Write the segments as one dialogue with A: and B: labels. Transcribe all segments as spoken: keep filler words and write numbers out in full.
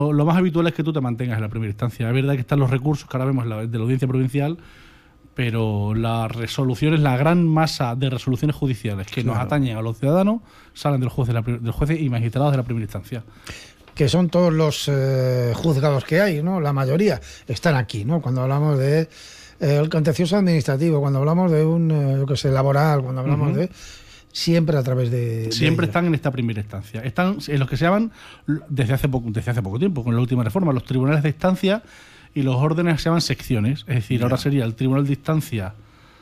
A: Lo más habitual es que tú te mantengas en la primera instancia. Es verdad que están los recursos que ahora vemos la, de la audiencia provincial, pero las resoluciones, la gran masa de resoluciones judiciales que claro. nos atañen a los ciudadanos salen del juez, de la, del juez y magistrados de la primera instancia.
B: Que son todos los eh, juzgados que hay, ¿no? La mayoría están aquí, ¿no? Cuando hablamos de eh, el contencioso administrativo, cuando hablamos de un, eh, yo qué sé, laboral, cuando hablamos uh-huh. de... Siempre a través de...
A: Siempre
B: de
A: están en esta primera instancia. Están en los que se llaman, desde hace poco, desde hace poco tiempo, con la última reforma, los tribunales de instancia y los órdenes se llaman secciones. Es decir, yeah. ahora sería el tribunal de instancia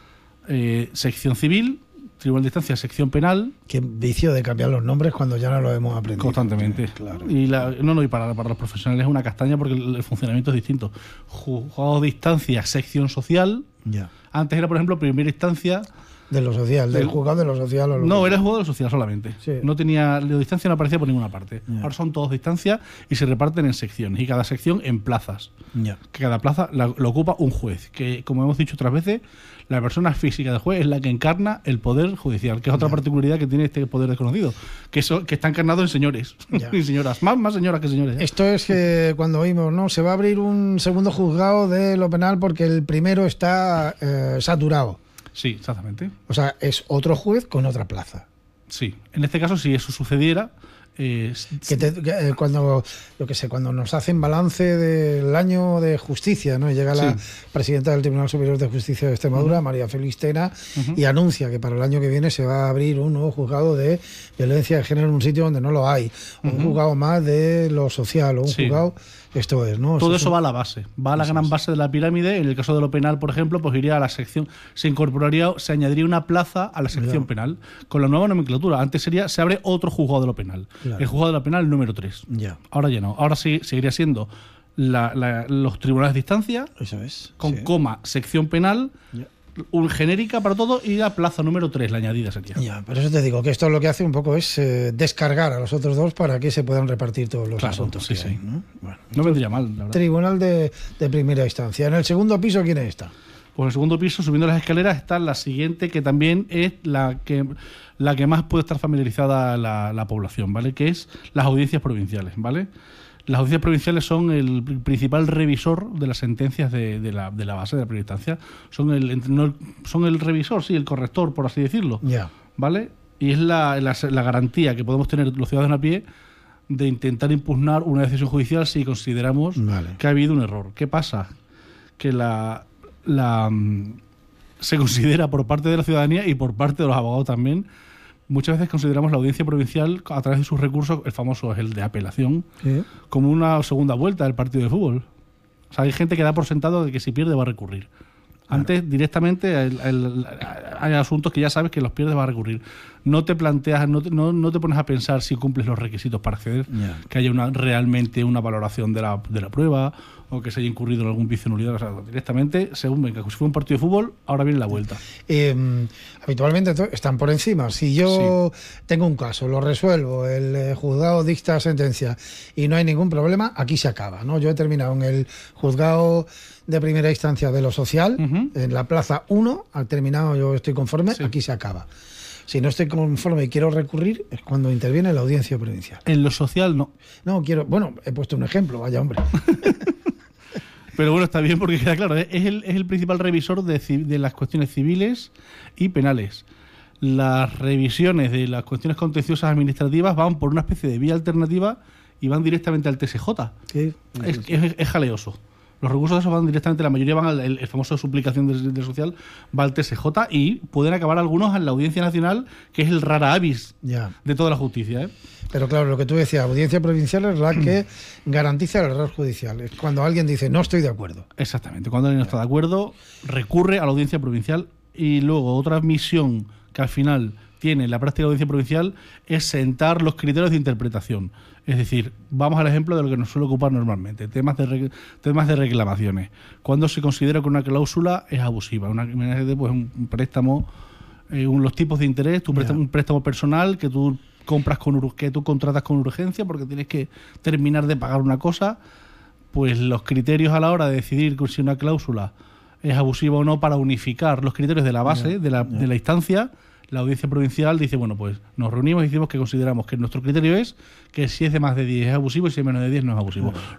A: eh, sección civil, tribunal de instancia sección penal.
B: Qué vicio de cambiar los nombres cuando ya no lo hemos aprendido.
A: Constantemente.
B: Sí, claro.
A: Y la, no, no, y para, para los profesionales es una castaña porque el, el funcionamiento es distinto. Juzgado de instancia sección social.
B: Yeah.
A: Antes era, por ejemplo, primera instancia...
B: De lo social, del
A: el,
B: juzgado de lo social. O lo
A: no,
B: que...
A: era el juzgado de lo social solamente.
B: Sí.
A: No tenía, la distancia no aparecía por ninguna parte.
B: Yeah.
A: Ahora son todos distancia y se reparten en secciones. Y cada sección en plazas.
B: Yeah.
A: Que cada plaza la, lo ocupa un juez. Que, como hemos dicho otras veces, la persona física del juez es la que encarna el poder judicial. Que es otra yeah. particularidad que tiene este poder desconocido. Que, eso, que está encarnado en señores yeah. y señoras. Más, más señoras que señores. ¿eh?
B: Esto es que cuando oímos, ¿no? Se va a abrir un segundo juzgado de lo penal porque el primero está eh, saturado.
A: Sí, exactamente.
B: O sea, es otro juez con otra plaza.
A: Sí. En este caso, si eso sucediera... Eh,
B: que te, que, eh, cuando yo que sé, cuando nos hacen balance del año de justicia, ¿no? Y llega la sí. presidenta del Tribunal Superior de Justicia de Extremadura, uh-huh. María Félix Tena, uh-huh. y anuncia que para el año que viene se va a abrir un nuevo juzgado de violencia de género en un sitio donde no lo hay, uh-huh. un juzgado más de lo social, o un sí. juzgado... Esto es, ¿no?
A: Todo
B: eso,
A: eso
B: son...
A: va a la base, va a la
B: eso
A: gran
B: es.
A: base de la pirámide. En el caso de lo penal, por ejemplo, pues iría a la sección, se incorporaría, se añadiría una plaza a la sección claro. penal, con la nueva nomenclatura. Antes sería, se abre otro juzgado de lo penal, claro. el juzgado de lo penal número tres.
B: Ya.
A: Ahora ya no, ahora sí seguiría siendo la, la, los tribunales de instancia,
B: eso es.
A: con
B: sí.
A: coma, sección penal, ya. un genérica para todo, y la plaza número tres, la añadida sería.
B: Ya, por eso te digo que esto lo que hace un poco es eh, descargar a los otros dos para que se puedan repartir todos los
A: claro,
B: asuntos
A: sí,
B: que
A: sí.
B: hay, ¿no? Bueno,
A: no vendría mal, la verdad.
B: Tribunal de, de primera instancia. En el segundo piso, ¿quién está?
A: Pues en el segundo piso, subiendo las escaleras, está la siguiente, que también es la que la que más puede estar familiarizada la, la población, ¿vale? Que es las audiencias provinciales, ¿vale? Las audiencias provinciales son el principal revisor de las sentencias de, de, la, de la base de la primera instancia. Son el, no, son el revisor, sí, el corrector, por así decirlo.
B: Yeah.
A: ¿Vale? Y es la, la, la garantía que podemos tener los ciudadanos a pie de intentar impugnar una decisión judicial si consideramos
B: vale.
A: que ha habido un error. ¿Qué pasa? Que la, la se considera por parte de la ciudadanía y por parte de los abogados también. Muchas veces consideramos la audiencia provincial, a través de sus recursos, el famoso es el de apelación, ¿sí? como una segunda vuelta del partido de fútbol. O sea, hay gente que da por sentado de que si pierde va a recurrir. Claro. Antes, directamente, el, el, hay asuntos que ya sabes que los pierdes va a recurrir. No te planteas, no te, no, no te pones a pensar si cumples los requisitos para acceder, yeah. que haya una, realmente una valoración de la, de la prueba, o que se haya incurrido en algún vicio de nulidad. O sea, directamente, según venga, si fue un partido de fútbol, ahora viene la vuelta.
B: Eh, habitualmente están por encima. Si yo sí. tengo un caso, lo resuelvo, el eh, juzgado dicta sentencia y no hay ningún problema, aquí se acaba, ¿no? Yo he terminado en el juzgado de primera instancia de lo social, uh-huh. en la plaza uno, al terminado yo estoy conforme, sí. aquí se acaba. Si no estoy conforme y quiero recurrir, es cuando interviene la audiencia provincial.
A: En lo social, no.
B: No, quiero... Bueno, he puesto un ejemplo, vaya hombre.
A: Pero bueno, está bien porque queda claro, es el, es el principal revisor de, de las cuestiones civiles y penales. Las revisiones de las cuestiones contenciosas administrativas van por una especie de vía alternativa y van directamente al T S J.
B: Sí,
A: es, sí, sí. Es, es jaleoso. Los recursos de esos van directamente, la mayoría van al el, el famoso suplicación del de social, va al T S J y pueden acabar algunos en la Audiencia Nacional, que es el rara avis yeah. de toda la justicia, ¿eh?
B: Pero claro, lo que tú decías, audiencia provincial es la que garantiza el error judicial. Es cuando alguien dice, no estoy de acuerdo.
A: Exactamente, cuando alguien no está de acuerdo, recurre a la audiencia provincial. Y luego otra misión que al final tiene la práctica de audiencia provincial es sentar los criterios de interpretación. Es decir, vamos al ejemplo de lo que nos suele ocupar normalmente, temas de, re, temas de reclamaciones. Cuando se considera que una cláusula es abusiva, una, pues un préstamo, eh, un, los tipos de interés, tu préstamo, yeah. un préstamo personal que tú compras con que tú contratas con urgencia porque tienes que terminar de pagar una cosa, pues los criterios a la hora de decidir si una cláusula es abusiva o no para unificar los criterios de la base, yeah. de, la, yeah. de la instancia, la audiencia provincial dice, bueno, pues nos reunimos y decimos que consideramos que nuestro criterio es que si es de más de diez es abusivo y si es menos de diez no es abusivo.